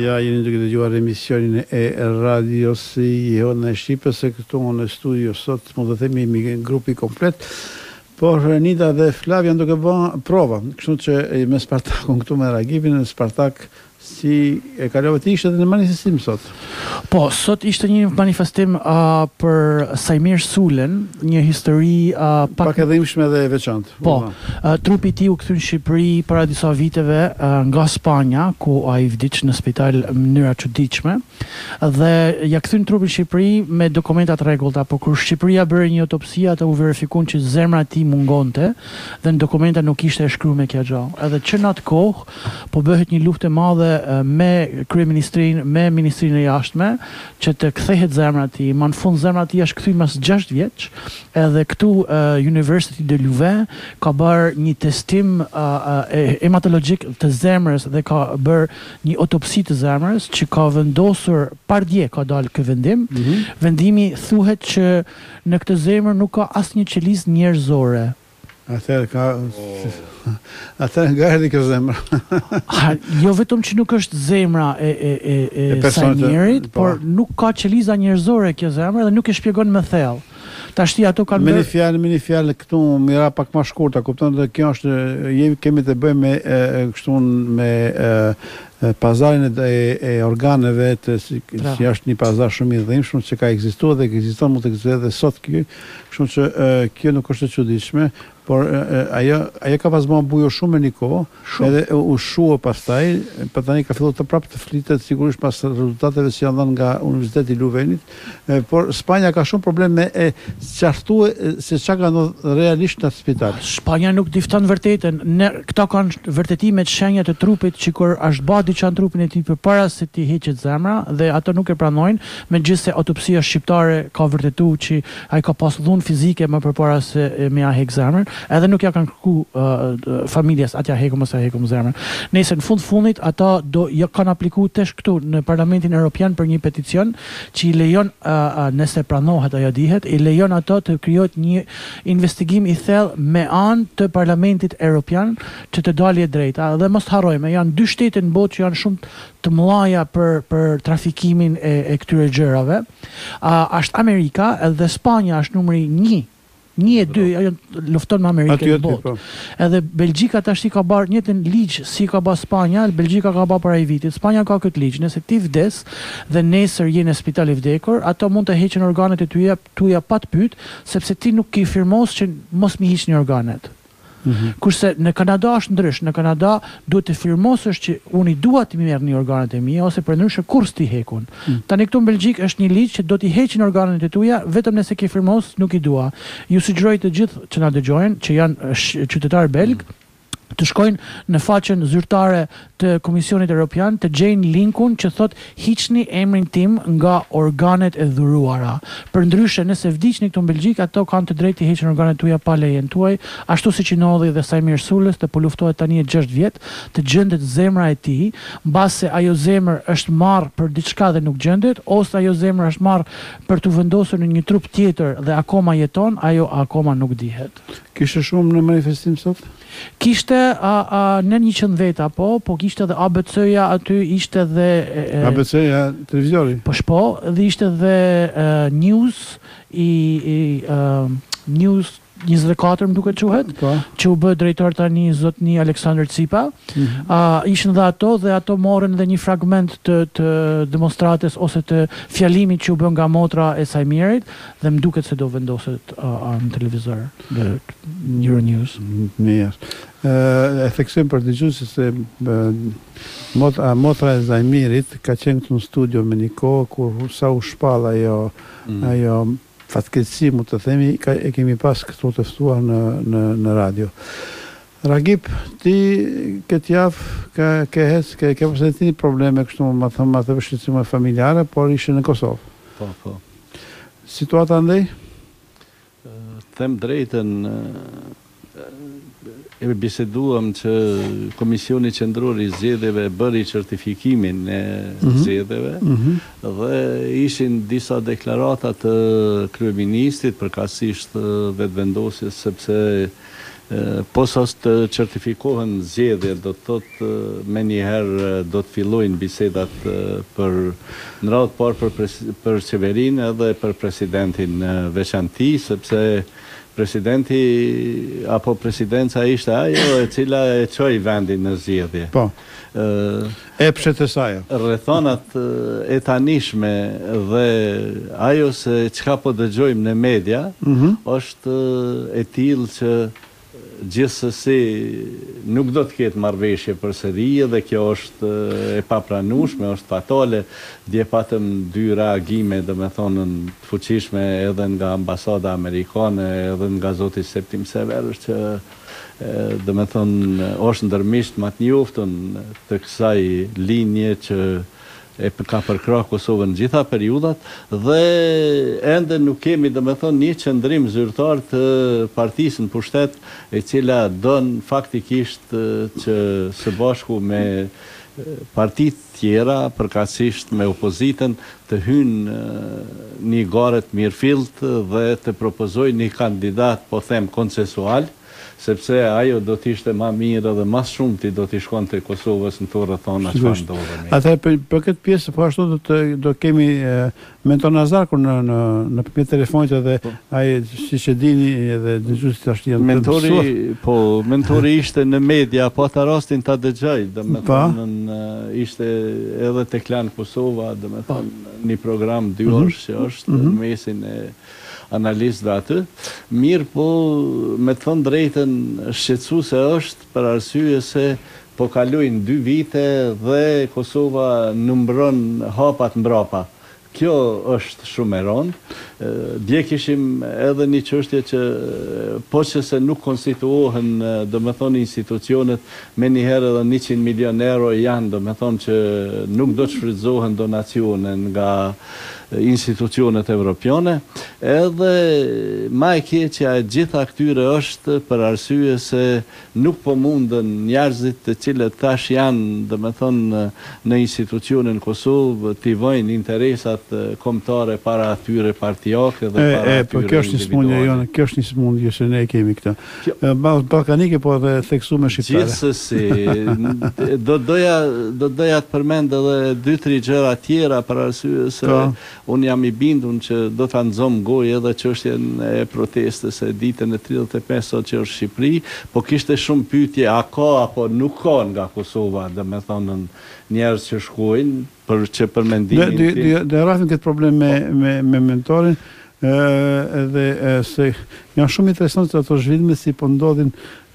Ja, jeni duke dëgjuar emisionin e radios Jehona e Shqipës, se këtu në studio sot, mund të themi jemi grupi komplet, por Nida dhe Flavia duke bën prova, kështu që me Spartakun këtu me Ragipin, në Spartak si e kalove të ishte dhe në manifestim sot? Po, sot ishte një manifestim për Sajmir Sulen, një histori pak edhe imshme dhe veçantë. Po, trupi i tij u kthy në Shqipëri para disa viteve nga Spanja, ku ai vdiq në spital në mënyra çuditshme, dhe ja kthyn trupin në Shqipëri me dokumenta të rregullta, por kur Shqipëria bëri një autopsi, ata u verifikun që zemra e tij mungonte dhe në dokumenta nuk ishte e shkruar me kja gjallë. Edhe që në atë kohë po bëhet një luftë e madhe me kryeministrinë, me ministrinë e jashtme, që të kthehet zemra e tij. Më në fund zemra e tij është kthyer mas 6 vjeç, edhe këtu University de Louvain ka bërë një testim hematologjik të zemrës dhe ka bërë një autopsi të zemrës që ka vendosur pardje ka dalë ky vendim. Vendimi thuhet që në këtë zemër nuk ka asnjë qelizë njerëzore. Atëherë nga erdhi kjo zemra. Jo vetëm që nuk është zemra e Sajmirit, por nuk ka qeliza njerëzore kjo zemra dhe nuk e shpjegon me thellë. Tashti ato kanë me një fjalë këtu mira pak më shkurtë, kupton se kjo është kemi të bëjmë me kështu me pazarin e organeve si është një pazar shumë i dhimbshëm që ka ekzistuar dhe ekziston, mund të ekzistojë edhe sot ky, kështu që kjo nuk është e çuditshme, por ajo ka pas bën bujo shumë në një kohë, edhe u shua pastaj, për tani ka filluar të prapë të flitet sigurisht pas rezultateve që janë dhënë nga Universiteti i Louvainit, por Spanja ka shumë probleme me qartue se çka ka ndodhur realisht në atë spital. Spanja nuk difton vërtetën. Këto kanë vërtetime të shenja të trupit që kur është bërë diçka në trupin e tij përpara se të heqet zemra dhe ato nuk e pranojnë, megjithëse autopsia shqiptare ka vërtetuar që ai ka pas dhunë fizike më përpara se me ia heq zemrën, edhe nuk ja kanë kërkuar familjes atja hekum ose hekum zemrën. Nëse në fundit ata ja kanë aplikuar tesh këtu në Parlamentin Evropian për një peticion që i lejon nëse pranohet ajo dihet, i lejon ato të krijohet një investigim i thellë me anë të Parlamentit Evropian që të dalë e drejta. Dhe mos harrojmë, janë 2 shtete në botë që janë shumë të mëdha për trafikimin e këtyre gjërave. Është Amerika edhe Spanja është numri 1. 1 e 2 ajo lufton me Amerikën në botë. Edhe Belgjika tash ka bërë njëjtën ligj si ka bërë Spanja, Belgjika ka bërë para i vitit. Spanja ka këtë ligj, nëse ti vdes dhe nesër je në spital i vdekur, ato mund të heqin organet e tuaja pa të pyet, sepse ti nuk ke firmos që mos mi hiqni organet. Kurse në Kanada është ndrysh, në Kanada duhet të firmosësh që unë i dua të merrni organet e mia ose përndryshe kurrë t'i hekun. Tani këtu në Belgjik është një ligj që do t'i heqin organet e tuaja vetëm nëse ke firmos nuk i dua. Ju sugjeroj të gjithë që na dëgjojnë, që janë qytetarë belg, të shkojnë në faqen zyrtare të Komisionit Evropian, të gjejnë linkun që thot hiqni emrin tim nga organet e dhuruara. Përndryshe nëse vdiqni këtu në Belgjik, ato kanë të drejtë të heqin organet tuaja pa lejen tuaj, ashtu siç i ndodhi dhe Sajmir Sulës, të po luftohet tani e 6 vjet, të gjendet zemra e tij, mbase ajo zemër është marrë për diçka dhe nuk gjendet, ose ajo zemër është marrë për të vendosur në një trup tjetër dhe akoma jeton, ajo akoma nuk dihet. Kishte shumë në manifestim sot? Kishte në 100 veta, po kishte dhe ABC-ja aty, ishte dhe ABC-ja televizori. Po, dhe ishte dhe News News 24 më duket quhet, që u bë drejtor tani zotni Aleksandr Cipa. Ishin dhe ato morën dhe një fragment të demonstratës ose të fjalimit që u bë nga motra e Sajmirit dhe më duket se do vendoset në televizor në Euronews. Mirë. E theksojmë për dëgjuesit se motra e Sajmirit ka qenë këtu në studio me një kohë kur sa u shpall ajo fatkeqësi, mund të themi, e kemi pas këtu të ftuar në radio. Ragip, ti këtë javë ke pasur një probleme kështu, më të vështirësime familjare, por ishe në Kosovë. Po. Situata ndej? Them drejtën, e biseduam që Komisioni Qendror i Zgjedhjeve bëri certifikimin e zgjedhjeve dhe ishin disa deklarata të kryeministit përkatësisht vetëvendosjes, sepse Posos të certifikohen zgjedhje, do të thotë me njëherë do të fillojnë bisedat për në radhë parë për qeverinë edhe për presidentin në veçanti, sepse presidenti apo presidenca ishte ajo e cila e çoi vendin në zgjedhje. Po. Epshet e saj. Rrethonat e tanishme dhe ajo se çka po dëgjojmë në media është e tillë që gjithsesi nuk do të ketë marrëveshje përsëri dhe kjo është e papranueshme, është fatale. Dje patëm 2 reagime, domethënë të fuqishme edhe nga ambasada amerikane edhe nga zoti Septim Severus që domethënë është ndërmisht më të njoftën të kësaj linje që e ka përkrah Kosovën në gjitha periudat dhe ende nuk kemi domethënë një qëndrim zyrtar të partisë në pushtet e cila don faktikisht që së bashku me partitë tjera, përkatësisht me opozitën, të hynë një garet mirëfillt dhe të propozojnë një kandidat, po them, konsensual, sepse ajo do t'ishte ma mirë dhe mas shumë ti do t'i shkonte Kosovës në të rrethona që ndodhemi. Atëherë për këtë pjesë po ashtu do kemi Mentor Nazarku në përmjet telefonit edhe ai siç e dini edhe dëgjuesit tash janë mentori ishte në media, po ata rastin ta dëgjoj, domethënë ishte edhe tek Klan Kosova, domethënë një program 2 orësh që është në mesin e analistëve aty. Mirë, po me të thënë drejtën shqetësuese është për arsye se po kalojnë 2 vite dhe Kosova nëmbron hapat mbrapa. Kjo është shumë e rëndë. Dje kishim edhe një çështje që po që se nuk konstituohen domethënë institucionet, me njëherë edhe 100 milion euro janë domethënë që nuk do të shfrytëzohen donacione nga institucionet evropiane, edhe ma e keqja e gjitha këtyre është për arsye se nuk po mundën njerëzit të cilët tash janë domethënë në institucionin Kosovë t'i vojnë interesat kombëtare para atyre partijake dhe para atyre po kjo është një smundje jone, kjo është një smundje që ne kemi këtë. Ballkanike po edhe theksuar shqiptare. Gjithsesi, do doja të përmend edhe 2-3 gjëra tjera për arsye se unë jam I bindun që do ta nxom gojë edhe çështjen e protestës e ditën e 35 sot që është Shqipëri, po kishte shumë pyetje a ka apo nuk ka nga Kosova, domethënë njerëz që shkojnë për mendimin tim. Dhe rrafin këtë problem me mentorin edhe se janë shumë interesante ato zhvillime si po ndodhin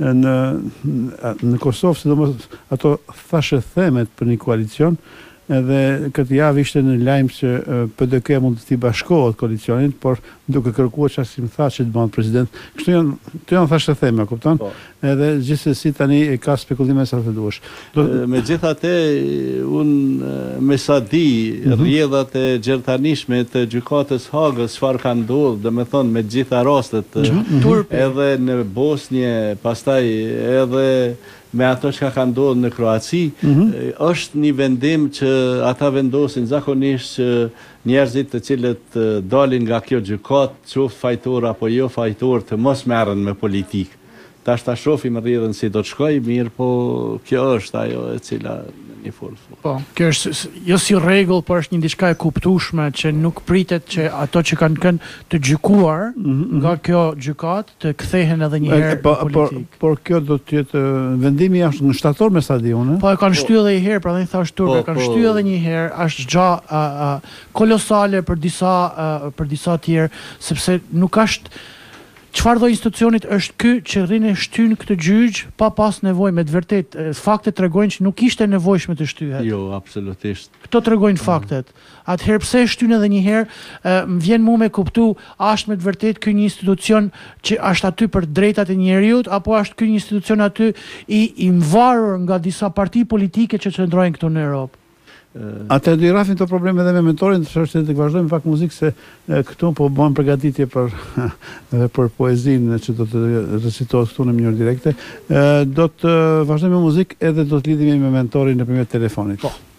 në Kosovë, sidomos ato thashë themet për një koalicion. Edhe këtë javë ishte në lajm që PDK mund të t'i bashkohet koalicionit, por duke kërkuar çfarë si më tha që të bëhet president. Kështu janë thashë theme, kupton? Edhe gjithsesi tani e ka spekulime sa të duash. Megjithatë, unë me sa di rrjedhat e gjertanishme të gjykatës Hagës çfarë ka ndodhur, domethënë me të gjitha rastet edhe në Bosnjë, pastaj edhe me ato që ka ndodhur në Kroaci, është një vendim që ata vendosin zakonisht që njerëzit të cilët dalin nga kjo gjykat, qoftë fajtor apo jo fajtor, të mos merren me politikë. Tash ta shohim rrjedhën si do të shkojë, mirë, po kjo është ajo e cila një formë. Po, kjo është jo si rregull, por është një diçka e kuptueshme që nuk pritet që ato që kanë kënë të gjykuar nga kjo gjykat të kthehen edhe një herë në politikë. Por kjo do të jetë vendimi është në shtator me sa di unë. Po e kanë shtyr edhe një herë, prandaj thash turpë, kanë shtyr edhe një herë, është gjë kolosale për disa të tjerë, sepse nuk është çfarë do institucionit është ky që rrinë shtyn këtë gjyq pa pas nevojë, me të vërtetë faktet tregojnë që nuk ishte nevojshme të shtyhet. Jo, absolutisht. Këto tregojnë faktet. Atëherë pse shtyn edhe një herë, më vjen mua me kuptu, është me të vërtetë ky një institucion që është aty për drejtat e njerëzit apo është ky një institucion aty I mvarur nga disa parti politike që qëndrojnë këtu në Europë. Atë do I rrafin të probleme edhe me mentorin, është të vazhdojmë pak muzikë se këtu po bëjmë përgatitje për poezinë që do të recitohet këtu në mënyrë direkte. Do të vazhdojmë me muzikë edhe do të lidhemi me mentorin nëpërmjet telefonit. Po.